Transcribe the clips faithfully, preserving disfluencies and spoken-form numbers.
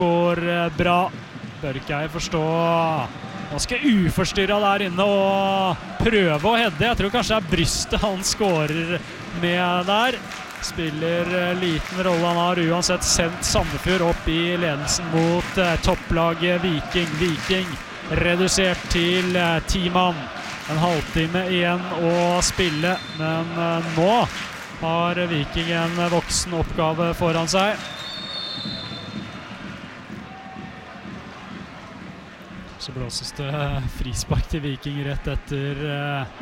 går bra. Børkei forstå ganske uforstyrret der inne og prøve å hedde. Jeg tror kanskje det er brystet han skårer med der. Spiller liten rolle, han har uansett sendt Sandefjord opp i ledelsen mot eh, topplaget Viking. Viking redusert til eh, ti mann. En halvtime igjen å spille, men eh, nå har Viking en voksen oppgave foran seg. Så blåses det frispark til Viking rett etter eh,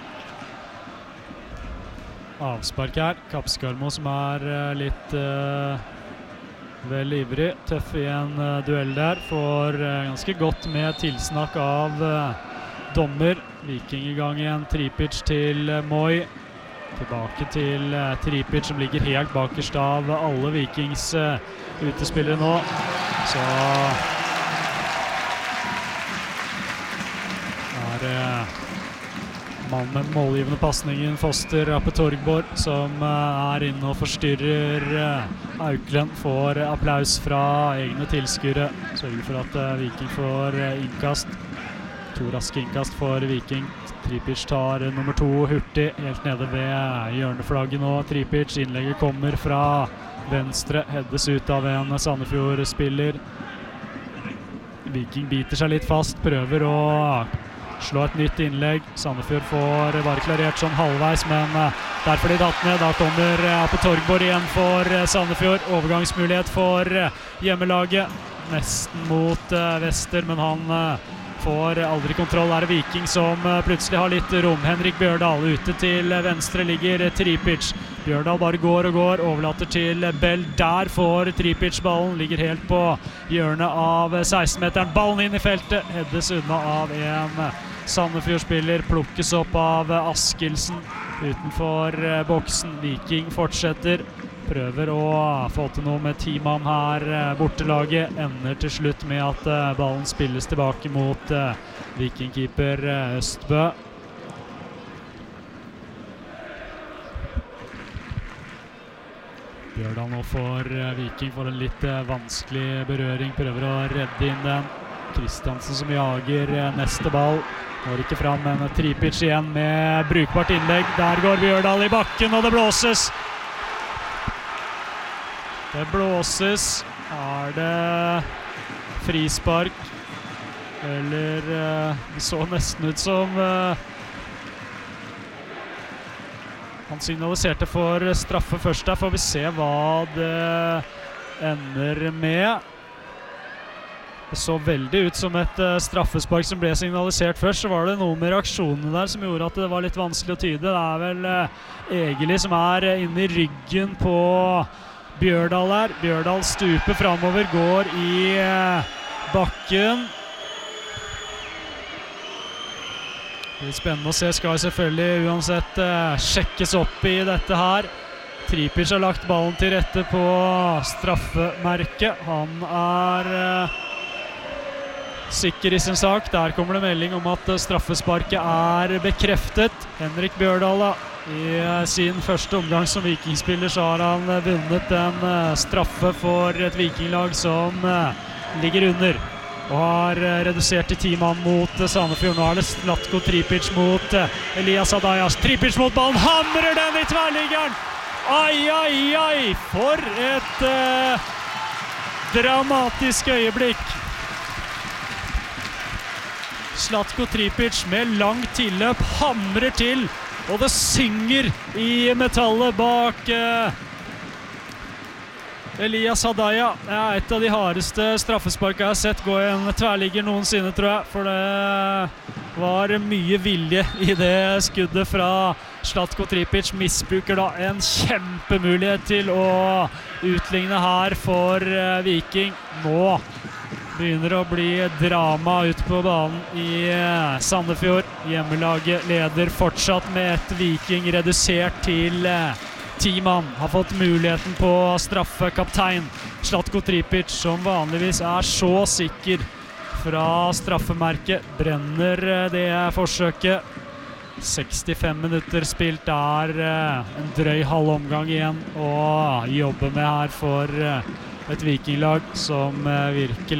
avspark her. Kapskarmo som er uh, litt uh, vel ivrig. Tøff i en uh, duell der. Får uh, ganske godt med tilsnakk av uh, dommer. Viking i gang igjen. Tripic til uh, Moi. Tilbake til uh, Tripic som ligger helt bakerst av alle Vikings uh, utespillere nå. Så er uh, mann med målgivende passningen, Foster Rappe Torgborg, som uh, er inne og forstyrrer uh, Auklend. Får uh, applaus fra egne tilskuere. Sørger for at uh, Viking får uh, innkast. To raske innkast for Viking. Tripic tar uh, nummer to hurtig, helt nede ved uh, hjørneflagget nå. Tripic, innlegget kommer fra venstre, heddes ut av en Sandefjord-spiller. Viking biter seg litt fast, prøver å slå et nytt innlegg. Sandefjord får bare klarert sånn halvveis, men uh, derfor de datt ned. Da kommer uh, Ape Torgborg igjen for uh, Sandefjord. Overgangsmulighet for uh, hjemmelaget. Nesten mot uh, Vester, men han uh, får aldri kontroll. Er det Viking som uh, plutselig har litt rom. Henrik Bjørdal ute til uh, venstre ligger uh, Tripic. Bjørdal bare går og går, overlater til uh, Bell. Der får Tripic ballen. Ligger helt på hjørnet av uh, seksten-meteren. Ballen inn i feltet. Heddes unna av en uh, Sandefjord-spiller, plukkes opp av Askildsen utenfor uh, boksen. Viking fortsetter, prøver å få til noe med ti mann her. Uh, bortelaget ender til slutt med at uh, ballen spilles tilbake mot uh, Viking-keeper uh, Østbø. Bjørdal nå for uh, Viking får en litt uh, vanskelig berøring, prøver å redde inn den. Kristiansen som jager uh, neste ball. Går ikke fram, men Tripic igjen med brukbart innlegg. Der går Bjørdal i bakken, og det blåses. Det blåses. Er det frispark? Eller uh, det så nesten ut som uh, han signaliserte for straffe først der. Får vi se hva det ender med. Det så veldig ut som et uh, straffespark som ble signalisert først. Så var det noe med reaksjonene der som gjorde at det var litt vanskelig å tyde. Det er vel uh, Egeli som er uh, inne i ryggen på Bjørdal her. Bjørdal stuper fremover, går i uh, bakken. Det blir spennende å se. Skal selvfølgelig uansett uh, sjekkes opp i dette her. Tripic har lagt ballen til rette på straffemerket. Han er uh, sikker i sin sak. Der kommer det melding om at straffesparket er bekreftet. Henrik Bjørdal da. I sin første omgang som vikingspiller så har han vunnet en straffe for et vikinglag som ligger under. Og har redusert til ti mann mot Sandefjord. Nå er det Zlatko Tripic mot Elias Adayas. Tripic mot ballen, hamrer den i tverrliggeren! Ai, ai, ai! For et uh, dramatisk øyeblikk. Zlatko Tripic med langt tilløp hamrer til, og det synger i metallet bak uh, Elias Hadaya. Det er et av de hardeste straffespark jeg har sett gå i en tverrligger noensinne, tror jeg. For det var mye vilje i det skuddet fra Zlatko Tripic. Misbruker da en kjempemulighet til å utligne her for uh, Viking. Nå begynner å bli drama ut på banen i uh, Sandefjord. Hjemmelaget leder fortsatt med et Viking redusert til uh, ti mann. Har fått muligheten på straffe kaptein Zlatko Tripic, som vanligvis er så sikker fra straffemerket. Brenner uh, det forsøket. sekstifem minutter spilt, er uh, en drøy halv omgang igjen å jobbe med her for uh, et vikinglag som virkelig